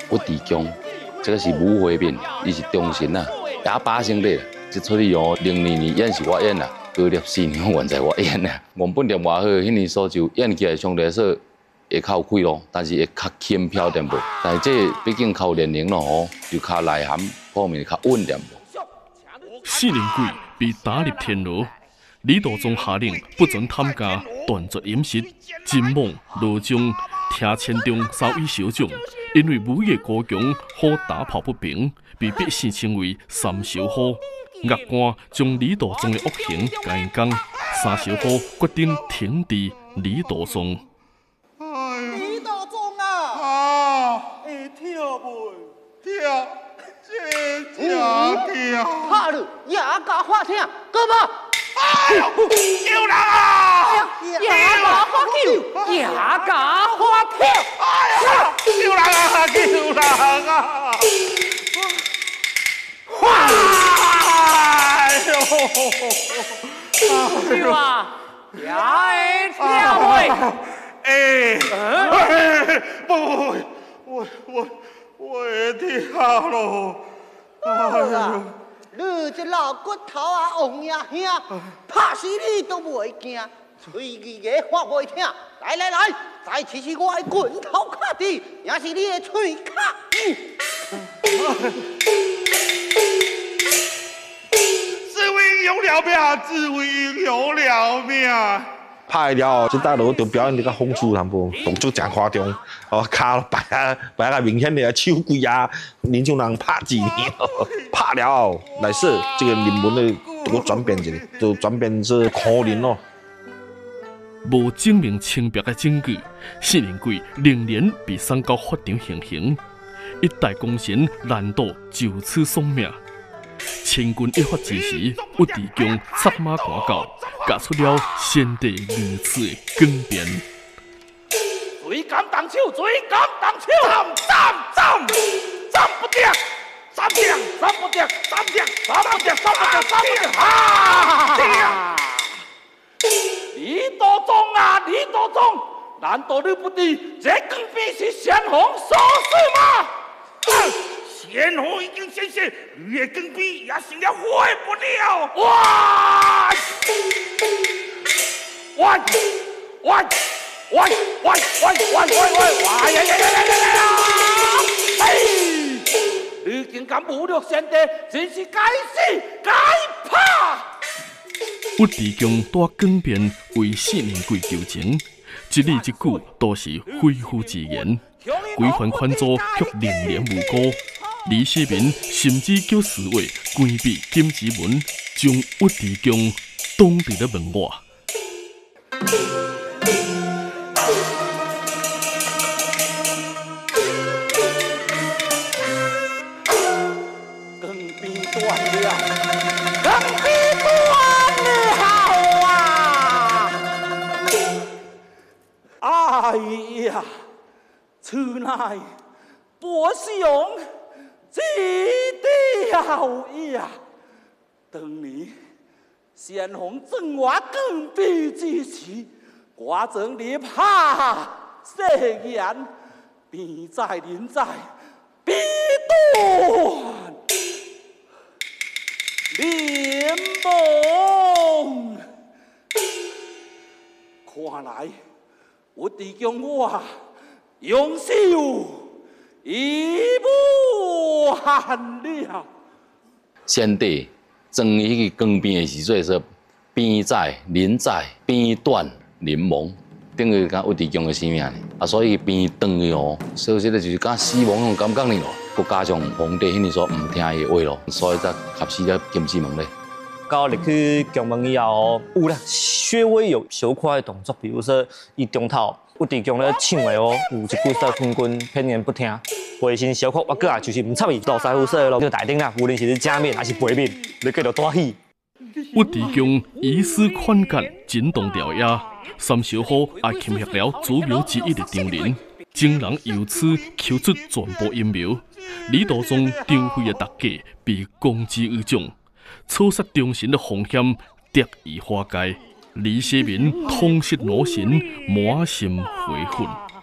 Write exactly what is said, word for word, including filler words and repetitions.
吴地强，这个是武回面，伊是中神啊，哑巴兄弟。这出哩哦，零二年演是我演啦，高立四年原在我演啦。原本点外好，迄年所就演起来相对来说会较有气咯，但是会较轻飘点无。但是这毕竟靠年龄咯吼，就靠内涵方面较稳点无。 四人鬼被打入天牢，李道宗下令不准参加断绝饮食。金猛、罗忠听千中稍微小将，因为武艺高强，好打抱不平，被百姓称为三小虎。恶官将李道宗的恶行甲因讲，三小虎决定停治李道宗。 李道宗啊！ 啊！ 会跳袂？ 跳，这跳跳！ 拍了也甲发听，哥无？ 哎呦，救人啊！ 也甲发救，也甲发跳！ 哎呀，救人啊！救人啊！哎呦！ 是吧？也会跳袂？ 哎，哎，不不不，我我我会跳咯！ 好啦，你这老骨头啊，王爷兄，拍死你都袂惊，嘴语个发袂听。来来来，再试试我的棍头卡地，也是你的嘴卡。 自为英雄了命，自为英雄了命。 拍了，这大佬就表演你个风趣淡薄，动作真夸张，哦，骹摆啊摆啊明显的手跪啊，年轻人拍几年了，拍了，来是这个人文的都转变一下，就转变是可怜咯。 无证明清白的证据，四人鬼仍然被送到法庭行刑，一代功臣难道就此丧命？清军一发之时，吴地强策马赶到，夹出了先帝如此的更变。 水敢动手，水敢动手，斩斩斩，斩不得，斩不得，斩不得，斩不得，斩不得，斩不得，斩不得，啊！李道宗啊，李道宗，难道你不知这更比是先皇所事吗？ 先皇已经先逝，你的更比也成了毁不了。 哇！哇！哇！喂喂喂喂喂喂！哇呀呀呀呀呀呀！哎，你竟敢侮辱先帝，真是该死该怕！ 吴地强带更变为四人鬼求情，一字一句都是肺腑之言，规范款座却令人无辜。李世民甚至叫侍卫关闭金之门，将吴地强挡在了门外。 更比断了，更比断了啊！哎呀，此乃伯兄之调呀！当年先皇赠我更比之时，我曾立下誓言，兵在人在，必断联盟。看来我弟兄我永寿已不罕了。 先帝装迄个更变的时阵说，边在人在，边断联盟，等于讲吴地强的生命啊，所以边断去哦，所以这个就是讲死亡那种感觉呢咯。佮加上皇帝迄年说唔听伊的话咯，所以才合死了金之门咧。 到入去宫门以后，有啦，稍微有小可的动作，比如说伊中头吴地强咧唱的哦，有一句说昏君偏偏不听，回心小可，我个啊就是唔插伊，老师傅说咯，就大顶啦，无论是正面还是背面，你继续大喜。 吴地强以死款干，惊动调野，三小虎也欠下了主谋之一的张仁，众人由此求出全部阴谋。李道宗张飞的大计被公之于众，错杀忠臣的风险得以化解。李世民痛失老臣，满心悔恨。